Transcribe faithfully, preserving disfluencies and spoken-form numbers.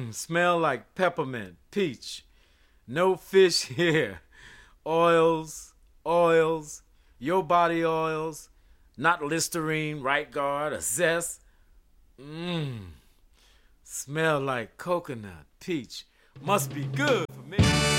Mmm, smell like peppermint, peach. No fish here. Oils, oils, your body oils, not Listerine, Right Guard, or Zest. Mmm, smell like coconut, peach. Must be good for me.